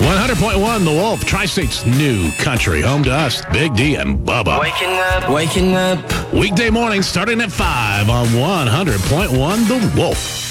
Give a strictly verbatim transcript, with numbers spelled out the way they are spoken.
one hundred point one The Wolf, Tri-State's new country. Home to us, Big D and Bubba. Waking up, waking up. Weekday morning starting at five on one hundred point one The Wolf.